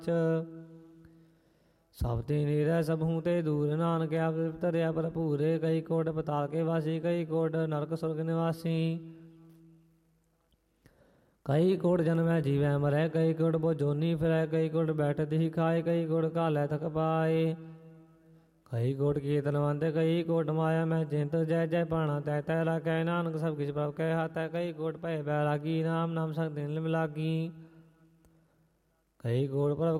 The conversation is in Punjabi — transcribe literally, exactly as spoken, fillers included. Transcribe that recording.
ਸਭ ਤੇ ਨੀਰੈ ਸਭੂ ਤੇ ਦੂਰ, ਨਾਨਕ ਆਪ ਧਰਿਆ ਭਰਪੂਰੇ। ਕਈ ਕੋਟ ਪਤਾਲ ਕੇ ਵਾਸੀ, ਕਈ ਕੋਟ ਨਰਕ ਸੁਰਗ ਨਿਵਾਸੀ। ਕਈ ਕੋਟ ਜਨਮੈ ਜੀਵੈ ਮਰੈ, ਕਈ ਕੋਟ ਬੋ ਜੋਨੀ ਫਿਰੈ। ਕਈ ਕੋਟ ਬੈਠਤ ਹੀ ਖਾਏ, ਕਈ ਕੋਟ ਘਾਲੈ ਥਕ ਪਾਏ। ਕਈ ਕੋਟ ਕੀਰਤਨਵੰਤ, ਕਈ ਕੋਟ ਮਾਇਆ ਮੈਂ ਚਿੰਤ। ਜੈ ਜੈ ਭਾਣਾ ਤੈ ਤੈ ਰਾਖੈ, ਨਾਨਕ ਸਭ ਕਿਛ ਪ੍ਰਭ ਕੈ ਹਾਥੈ। ਕਈ ਕੋਟ ਭੈ ਬੈਰਾਗੀ, ਨਾਮ ਨਾਮ ਸੰਗ ਦਿਨ ਲਿਵ ਲਾਗੀ। ਕਈ ਕੋਟ ਪ੍ਰਭ